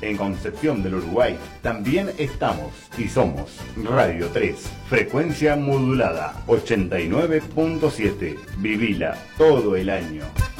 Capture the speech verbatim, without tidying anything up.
en Concepción del Uruguay, también estamos y somos Radio tres, frecuencia modulada ochenta y nueve punto siete. Vivila todo el año.